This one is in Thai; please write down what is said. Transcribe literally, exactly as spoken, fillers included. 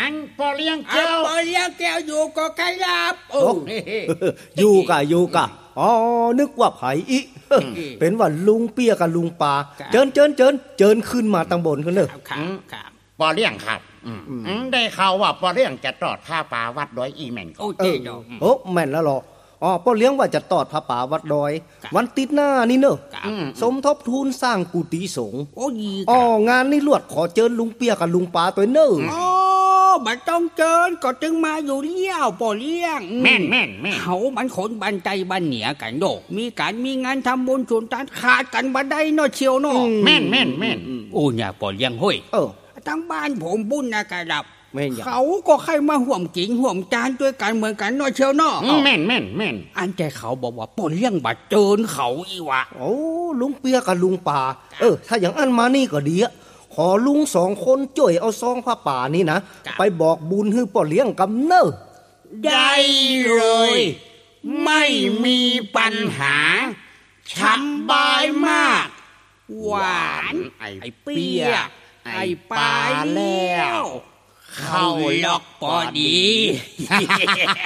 อันปอเลี้ยงแก้วปอเลี้ยงแก้วอยู่ก็ใครรับโอ้อยู่กะอยู่กะอ๋อนึกว่าไผอีเป็นว่าลุงเปี้ยกับลุงปาเจินเจินเจินเจินขึ้นมาตังบนกันเนอะปอเลี้ยงครับได้ข่าวว่าปอเลี้ยงจะตอดผ้าป่าวัดดอยอีแม่นโอ้เจ๊ดอกโอ้แม่นแล้วหรออ๋อปอเลี้ยงว่าจะตอดผ้าป่าวัดดอยวันติดหน้านี่เนอะสมทบทุนสร้างกุฏิสงฆ์โอ้ยีอ๋องานนี้ลวดขอเจิญลุงเปียกับลุงปาตัวเนอะอ๋อมันต้องเจิญก็จึงมาอยู่เลี้ยวปอเลี้ยงแม่นแม่นแม่นเขามันขนบันใจบันเหนียกันโดกมีการมีงานทำบุญส่วนตัดขาดกันบันไดเนาะเชียวเนาะแม่นแม่นแม่นโอ้เนี่ยปอเลี้ยงห้ยเออทั้งบ้านผมบุญนะกระดับเขาก็ใครมาห่วมจิงห่วมจานด้วยกันเหมือนกันเนาะเชียวเนาะแม่นแม่นแม่นอันแต่เขาบอกว่าปอเลี้ยงบัดเจิญเขาอีวะโอ้ลุงเปียกับลุงปาเออถ้าอย่างอันมานี่ก็ดีอะขอลุงสองคนช่วยเอาซองผ้าป่านี่นะไปบอกบุญให้ปอเลี้ยงกำเนอะได้เลยไม่มีปัญหาสบายมากหวานไอ้เปียไอ้ปลาแล้วเข้าล็อกพอดี